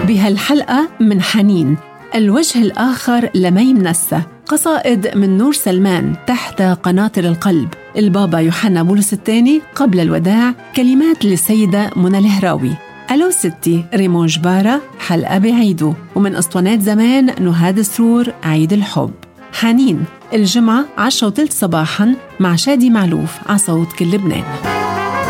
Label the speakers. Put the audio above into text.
Speaker 1: بهالحلقة من حنين، الوجه الآخر لمي منسة، قصائد من نور سلمان تحت قناطر القلب، البابا يوحنا بولس الثاني قبل الوداع، كلمات للسيدة منى الهراوي، ألو ستي ريمون جبارة حلقة بعيدو، ومن أسطوانات زمان نهاد سرور عيد الحب. حنين الجمعة 10:03 صباحاً مع شادي معلوف على صوت كل لبنان.